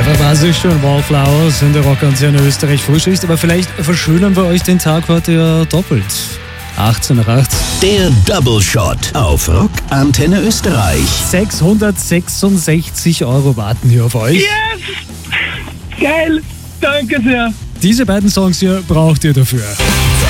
verpasse ich schon Wallflowers in der Rockantenne Österreich Frühschicht, aber vielleicht verschönern wir euch den Tag heute ja doppelt. 18 nach 8. Der Double Shot auf Rockantenne Österreich. 666 € warten hier auf euch. Yes! Geil! Danke sehr! Diese beiden Songs hier braucht ihr dafür.